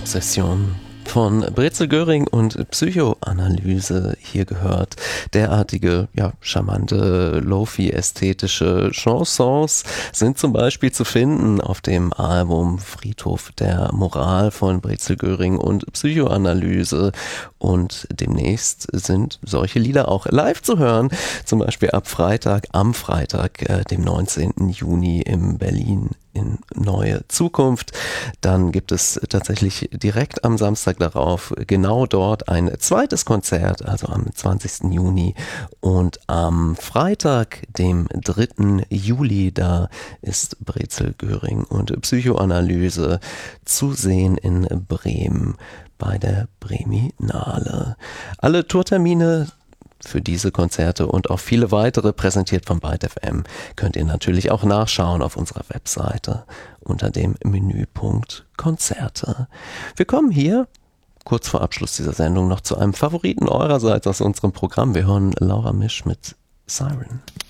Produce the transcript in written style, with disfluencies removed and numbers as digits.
Obsession von Brezel Göring und Psychoanalyse hier gehört. Derartige, charmante, Lo-Fi-ästhetische Chansons sind zum Beispiel zu finden auf dem Album Friedhof der Moral von Brezel Göring und Psychoanalyse. Und demnächst sind solche Lieder auch live zu hören, zum Beispiel am Freitag, dem 19. Juni in Berlin in Neue Zukunft. Dann gibt es tatsächlich direkt am Samstag darauf genau dort ein zweites Konzert, also am 20. Juni. Und am Freitag, dem 3. Juli, da ist Brezel Göring und Psychoanalyse zu sehen in Bremen bei der Breminale. Alle Tourtermine für diese Konzerte und auch viele weitere, präsentiert von Byte FM, könnt ihr natürlich auch nachschauen auf unserer Webseite unter dem Menüpunkt Konzerte. Wir kommen hier kurz vor Abschluss dieser Sendung noch zu einem Favoriten eurerseits aus unserem Programm. Wir hören Laura Misch mit Siren.